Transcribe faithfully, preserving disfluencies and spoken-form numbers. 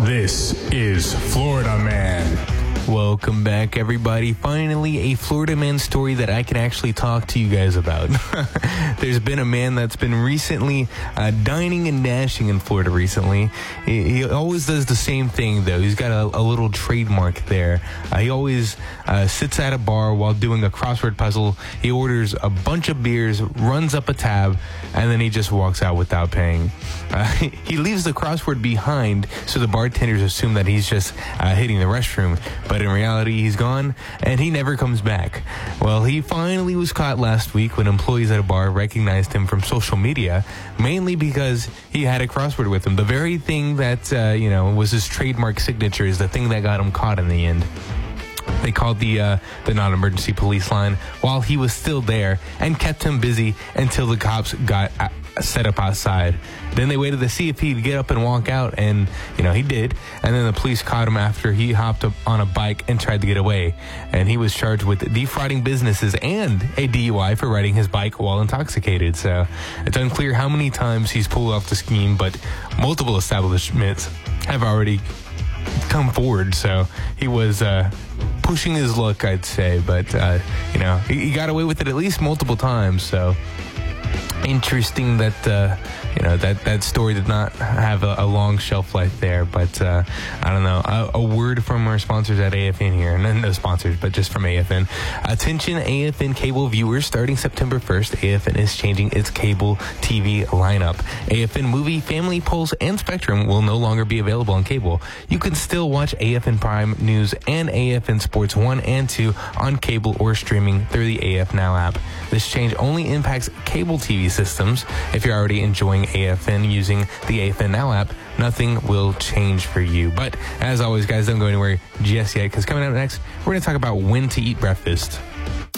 This is Florida Man. Welcome back, everybody. Finally, a Florida man story that I can actually talk to you guys about. There's been a man that's been recently uh, dining and dashing in Florida recently. He, he always does the same thing, though. He's got a, a little trademark there. Uh, he always uh, sits at a bar while doing a crossword puzzle. He orders a bunch of beers, runs up a tab, and then he just walks out without paying. Uh, he leaves the crossword behind, so the bartenders assume that he's just uh, hitting the restroom. But in reality, he's gone, and he never comes back. Well, he finally was caught last week when employees at a bar recognized him from social media, mainly because he had a crossword with him. The very thing that, uh, you know, was his trademark signature is the thing that got him caught in the end. They called the uh, the non-emergency police line while he was still there and kept him busy until the cops got uh, set up outside. Then they waited to see if he'd get up and walk out, and, you know, he did. And then the police caught him after he hopped up on a bike and tried to get away. And he was charged with defrauding businesses and a D U I for riding his bike while intoxicated. So it's unclear how many times he's pulled off the scheme, but multiple establishments have already come forward. So he was uh, pushing his luck, I'd say. But, uh, you know, he, he got away with it at least multiple times. So interesting that, uh, you know, that, that story did not have a, a long shelf life there. But uh, I don't know. A, a word from our sponsors at A F N here. No, no sponsors, but just from A F N. Attention A F N cable viewers. Starting September first, A F N is changing its cable T V lineup. A F N Movie, Family, Pulse, and Spectrum will no longer be available on cable. You can still watch A F N Prime News and A F N Sports one and two on cable or streaming through the A F Now app. This change only impacts cable T V systems. If you're already enjoying A F N using the A F N Now app, nothing will change for you. But as always, guys, don't go anywhere just yet, because coming up next, we're going to talk about when to eat breakfast.